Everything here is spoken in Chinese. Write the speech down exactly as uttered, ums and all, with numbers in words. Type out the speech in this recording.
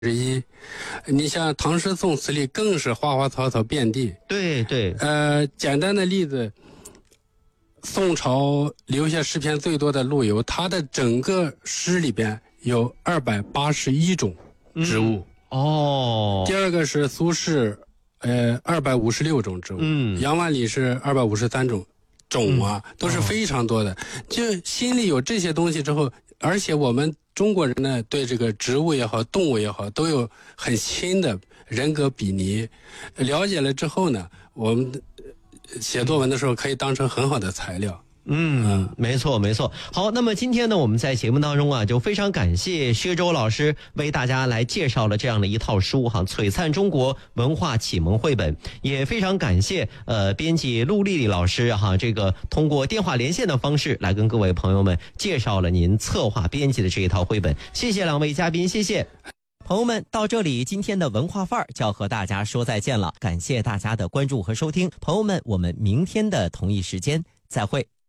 之一。你像唐诗宋词里更是花花草草遍地。 对对， 呃，简单的例子，宋朝留下诗篇最多的陆游，他的整个诗里边有二百八十一种植物。 嗯、哦。 第二个是苏轼，呃，二百五十六种植物。 嗯。 杨万里是二百五十三种。种啊，都是非常多的。就心里有这些东西之后，而且我们中国人呢，对这个植物也好，动物也好，都有很亲的人格比拟。了解了之后呢，我们写作文的时候可以当成很好的材料。 嗯，没错没错。好，那么今天呢，我们在节目当中啊，就非常感谢薛周老师为大家来介绍了这样的一套书哈，《璀璨中国文化启蒙绘本》，也非常感谢呃编辑陆丽丽老师哈，这个通过电话连线的方式来跟各位朋友们介绍了您策划编辑的这一套绘本。谢谢两位嘉宾，谢谢。 朋友们，到这里今天的文化范儿就要和大家说再见了，感谢大家的关注和收听。朋友们，我们明天的同一时间再会。